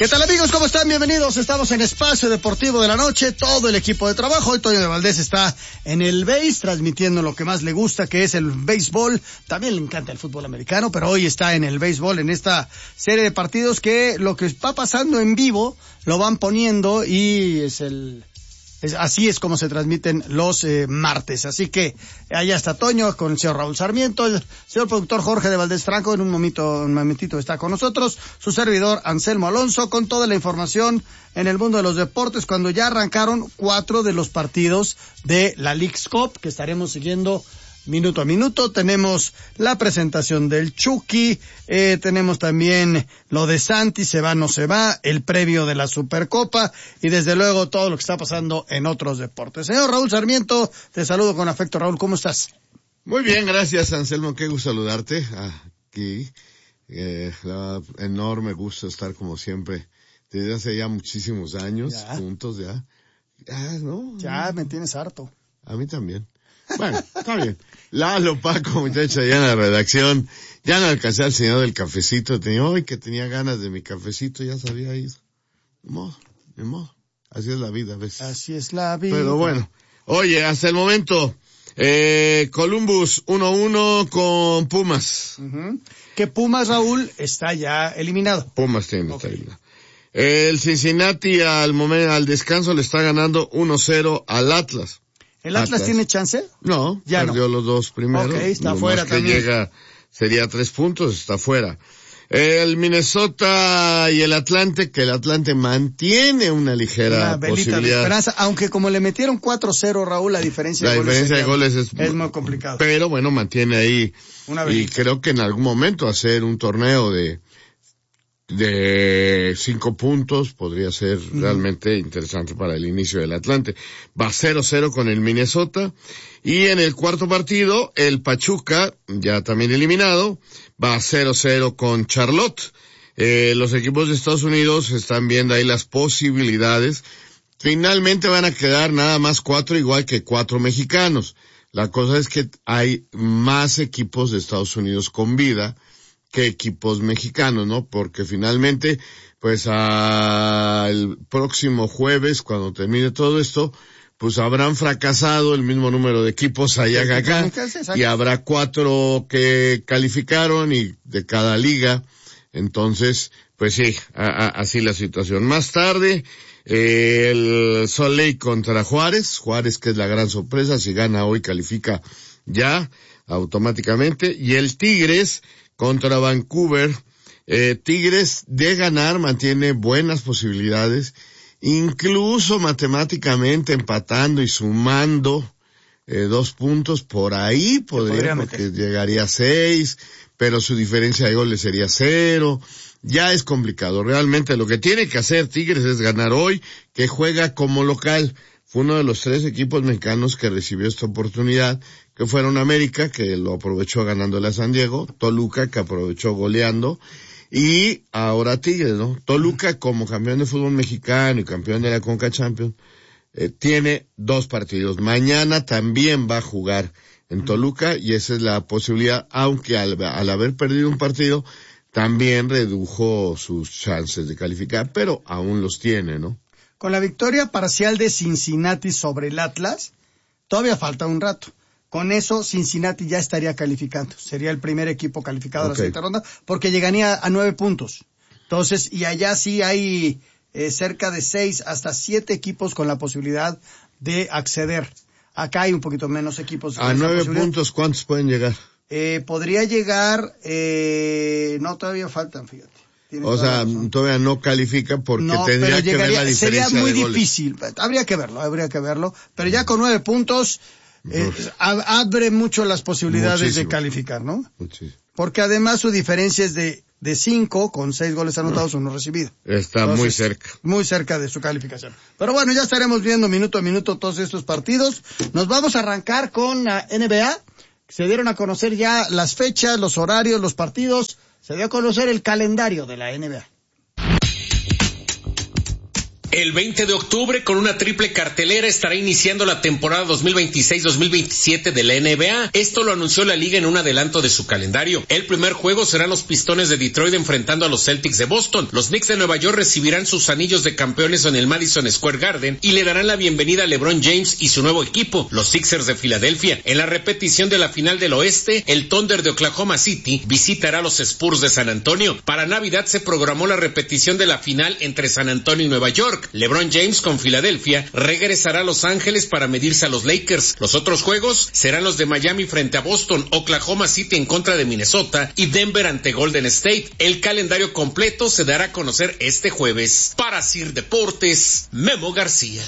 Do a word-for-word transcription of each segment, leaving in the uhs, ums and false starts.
¿Qué tal, amigos? ¿Cómo están? Bienvenidos. Estamos en Espacio Deportivo de la Noche, todo el equipo de trabajo. Hoy Toño de Valdés está en el béis, transmitiendo lo que más le gusta, que es el béisbol. También le encanta el fútbol americano, pero hoy está en el béisbol, en esta serie de partidos que lo que está pasando en vivo lo van poniendo y es el... Es, así es como se transmiten los eh, martes. Así que allá está Toño con el señor Raúl Sarmiento, el señor productor Jorge de Valdés Franco, en un momento, un momentito está con nosotros, su servidor Anselmo Alonso, con toda la información en el mundo de los deportes, cuando ya arrancaron cuatro de los partidos de la Leagues Cup, que estaremos siguiendo minuto a minuto. Tenemos la presentación del Chucky, eh, tenemos también lo de Santi, se va, no se va, el previo de la Supercopa y desde luego todo lo que está pasando en otros deportes. Señor Raúl Sarmiento, te saludo con afecto. Raúl, ¿cómo estás? Muy bien, gracias, Anselmo, qué gusto saludarte aquí. Eh, la enorme gusto estar como siempre desde hace ya muchísimos años ya. juntos ya. Ya, ¿no? Ya me tienes harto. A mí también. Bueno, está bien. Lalo, Paco, muchacha, allá en la redacción. Ya no alcancé al señor del cafecito. Tenía hoy que tenía ganas de mi cafecito, ya sabía ir. Ni modo, ni modo. Así es la vida a veces. Así es la vida. Pero bueno. Oye, hasta el momento, eh, Columbus uno uno con Pumas. Uh-huh. Que Pumas, Raúl, está ya eliminado. Pumas tiene okay. está eliminado. El Cincinnati al momento, al descanso le está ganando uno cero al Atlas. ¿El Atlas, Atlas tiene chance? No, ya perdió no. los dos primeros. Ok, está Lo fuera más que también. llega sería tres puntos, está fuera. El Minnesota y el Atlante, que el Atlante mantiene una ligera una posibilidad. De esperanza, aunque como le metieron cuatro cero, Raúl, la diferencia la de goles, diferencia de goles es, es muy complicado. Pero bueno, mantiene ahí. Una y creo que en algún momento hacer un torneo de de cinco puntos podría ser mm. realmente interesante para el inicio del Atlante. Va cero cero con el Minnesota y en el cuarto partido el Pachuca, ya también eliminado, va cero cero con Charlotte. Eh, los equipos de Estados Unidos están viendo ahí las posibilidades. Finalmente van a quedar nada más cuatro, igual que cuatro mexicanos. La cosa es que hay más equipos de Estados Unidos con vida que equipos mexicanos, ¿no? Porque finalmente, pues, a el próximo jueves, cuando termine todo esto, pues habrán fracasado el mismo número de equipos allá que acá, y habrá cuatro que calificaron y de cada liga. Entonces, pues sí, a, a, así la situación. Más tarde, eh, el Salt Lake contra Juárez, Juárez que es la gran sorpresa, si gana hoy califica ya automáticamente, y el Tigres contra Vancouver. eh, Tigres de ganar mantiene buenas posibilidades, incluso matemáticamente empatando y sumando eh, dos puntos por ahí podría, porque meter. Llegaría a seis, pero su diferencia de goles sería cero. Ya es complicado. Realmente lo que tiene que hacer Tigres es ganar hoy, que juega como local. Fue uno de los tres equipos mexicanos que recibió esta oportunidad, que fueron América, que lo aprovechó ganándole a San Diego, Toluca, que aprovechó goleando, y ahora Tigres, ¿no? Toluca, como campeón de fútbol mexicano y campeón de la Conca Champions, eh, tiene dos partidos. Mañana también va a jugar en Toluca, y esa es la posibilidad, aunque al, al haber perdido un partido, también redujo sus chances de calificar, pero aún los tiene, ¿no? Con la victoria parcial de Cincinnati sobre el Atlas, todavía falta un rato. Con eso, Cincinnati ya estaría calificando. Sería el primer equipo calificado okay. de la siguiente ronda, porque llegaría a nueve puntos. Entonces, y allá sí hay eh, cerca de seis hasta siete equipos con la posibilidad de acceder. Acá hay un poquito menos equipos. A nueve puntos, ¿cuántos pueden llegar? Eh, podría llegar, eh, no, todavía faltan, fíjate. Tiene o sea, razón. Todavía no califica porque no, tendría que ver la diferencia sería muy de goles. difícil, habría que verlo, habría que verlo, pero ya con nueve puntos eh, abre mucho las posibilidades Muchísimo. de calificar, ¿no? Muchísimo. Porque además su diferencia es de de cinco, con seis goles anotados, uno recibido. Está Entonces, muy cerca. Muy cerca de su calificación. Pero bueno, ya estaremos viendo minuto a minuto todos estos partidos. Nos vamos a arrancar con la N B A. Se dieron a conocer ya las fechas, los horarios, los partidos. Se dio a conocer el calendario de la N B A. El veinte de octubre, con una triple cartelera, estará iniciando la temporada dos mil veintiséis dos mil veintisiete de la N B A. Esto lo anunció la liga en un adelanto de su calendario. El primer juego serán los Pistones de Detroit enfrentando a los Celtics de Boston. Los Knicks de Nueva York recibirán sus anillos de campeones en el Madison Square Garden y le darán la bienvenida a LeBron James y su nuevo equipo, los Sixers de Filadelfia. En la repetición de la final del oeste, el Thunder de Oklahoma City visitará a los Spurs de San Antonio. Para Navidad se programó la repetición de la final entre San Antonio y Nueva York. LeBron James con Filadelfia regresará a Los Ángeles para medirse a los Lakers. Los otros juegos serán los de Miami frente a Boston, Oklahoma City en contra de Minnesota y Denver ante Golden State. El calendario completo se dará a conocer este jueves. Para Sir Deportes, Memo García.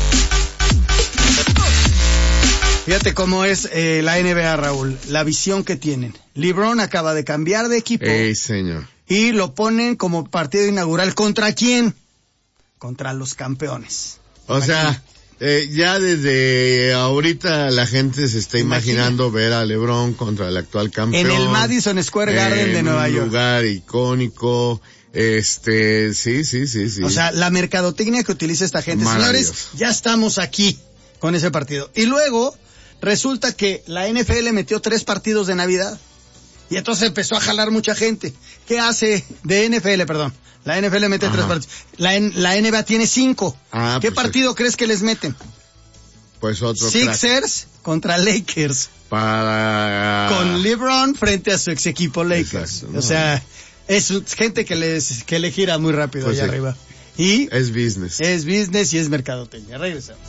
Fíjate cómo es eh, la N B A, Raúl, la visión que tienen. LeBron acaba de cambiar de equipo. ¡Ey, señor! Y lo ponen como partido inaugural. ¿Contra quién? Contra los campeones. O sea, eh, ya desde ahorita la gente se está imaginando Imagina. ver a LeBron contra el actual campeón. En el Madison Square Garden de Nueva York. En un lugar icónico. Este, sí, sí, sí, sí. O sea, la mercadotecnia que utiliza esta gente. Señores, ya estamos aquí con ese partido. Y luego, resulta que la N F L metió tres partidos de Navidad. Y entonces empezó a jalar mucha gente. ¿Qué hace de N F L, perdón? La N F L mete Ajá. tres partidos. La, la N B A tiene cinco. Ah, ¿Qué pues partido es... crees que les meten? Pues otro. Sixers crack. Contra Lakers. Para... Con LeBron frente a su ex equipo Lakers. Exacto, no. O sea, es gente que les que le gira muy rápido pues allá sí. arriba. Y es business. Es business y es mercadotecnia. Regresamos.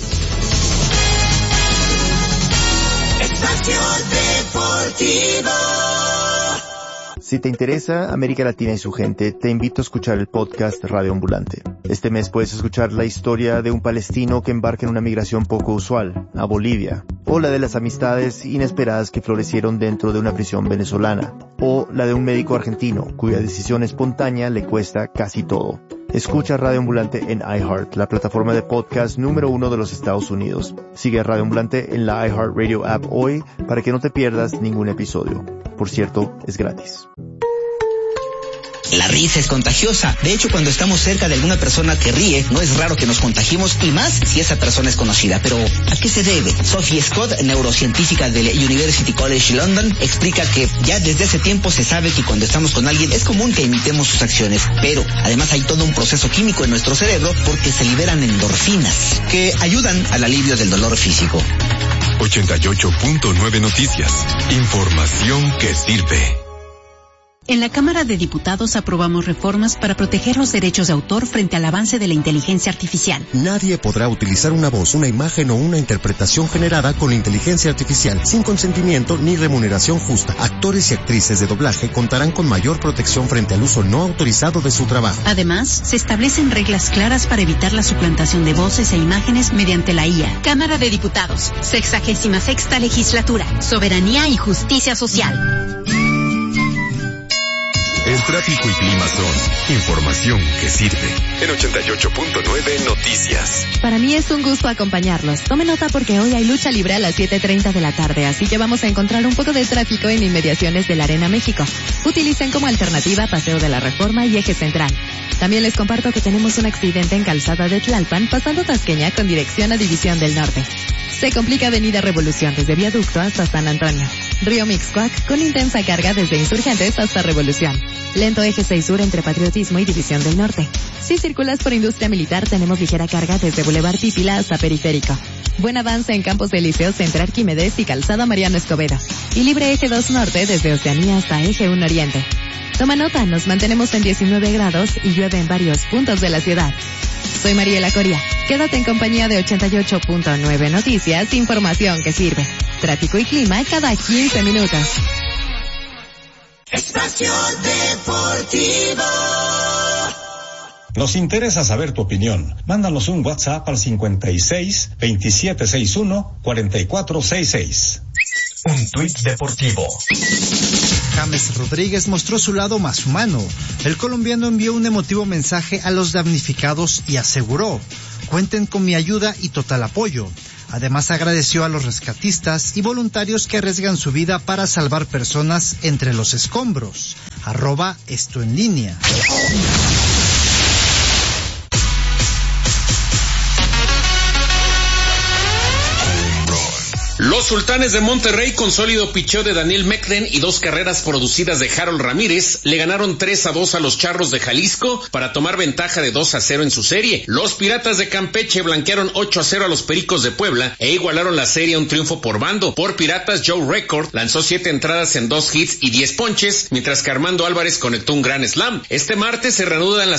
Espacio Deportivo. Si te interesa América Latina y su gente, te invito a escuchar el podcast Radio Ambulante. Este mes puedes escuchar la historia de un palestino que embarca en una migración poco usual, a Bolivia, o la de las amistades inesperadas que florecieron dentro de una prisión venezolana, o la de un médico argentino cuya decisión espontánea le cuesta casi todo. Escucha Radio Ambulante en iHeart, la plataforma de podcast número uno de los Estados Unidos. Sigue a Radio Ambulante en la iHeartRadio app hoy para que no te pierdas ningún episodio. Por cierto, es gratis. La risa es contagiosa. De hecho, cuando estamos cerca de alguna persona que ríe, no es raro que nos contagiemos, y más si esa persona es conocida. Pero, ¿a qué se debe? Sophie Scott, neurocientífica del University College London, explica que ya desde hace tiempo se sabe que cuando estamos con alguien es común que imitemos sus acciones. Pero, además hay todo un proceso químico en nuestro cerebro porque se liberan endorfinas que ayudan al alivio del dolor físico. ochenta y ocho punto nueve Noticias. Información que sirve. En la Cámara de Diputados aprobamos reformas para proteger los derechos de autor frente al avance de la inteligencia artificial. Nadie podrá utilizar una voz, una imagen o una interpretación generada con inteligencia artificial sin consentimiento ni remuneración justa. Actores y actrices de doblaje contarán con mayor protección frente al uso no autorizado de su trabajo. Además, se establecen reglas claras para evitar la suplantación de voces e imágenes mediante la I A. Cámara de Diputados, sexagésima sexta legislatura, soberanía y justicia social. El tráfico y clima son información que sirve. En ochenta y ocho punto nueve Noticias. Para mí es un gusto acompañarlos. Tome nota porque hoy hay lucha libre a las siete treinta de la tarde, así que vamos a encontrar un poco de tráfico en inmediaciones de la Arena México. Utilicen como alternativa Paseo de la Reforma y Eje Central. También les comparto que tenemos un accidente en Calzada de Tlalpan, pasando Tasqueña con dirección a División del Norte. Se complica Avenida Revolución desde Viaducto hasta San Antonio. Río Mixcoac con intensa carga desde Insurgentes hasta Revolución. Lento Eje seis Sur entre Patriotismo y División del Norte. Si circulas por Industria Militar, tenemos ligera carga desde Boulevard Pípila hasta Periférico. Buen avance en Campos Elíseos entre Arquímedes y Calzada Mariano Escobedo. Y libre Eje dos Norte desde Oceanía hasta Eje uno Oriente. Toma nota, nos mantenemos en diecinueve grados y llueve en varios puntos de la ciudad. Soy Mariela Coria. Quédate en compañía de ochenta y ocho punto nueve Noticias, información que sirve. Tráfico y clima cada quince minutos. Espacio Deportivo. Nos interesa saber tu opinión. Mándanos un WhatsApp al cincuenta y seis, veintisiete sesenta y uno, cuarenta y cuatro sesenta y seis. Un tuit deportivo. James Rodríguez mostró su lado más humano. El colombiano envió un emotivo mensaje a los damnificados y aseguró: cuenten con mi ayuda y total apoyo. Además agradeció a los rescatistas y voluntarios que arriesgan su vida para salvar personas entre los escombros. Arroba esto en línea. Los Sultanes de Monterrey, con sólido picheo de Daniel Mekden y dos carreras producidas de Harold Ramírez, le ganaron tres a dos a los Charros de Jalisco para tomar ventaja de dos a cero en su serie. Los Piratas de Campeche blanquearon ocho a cero a los Pericos de Puebla e igualaron la serie a un triunfo por bando. Por Piratas, Joe Record lanzó siete entradas en dos hits y diez ponches, mientras que Armando Álvarez conectó un gran slam. Este martes se reanudan las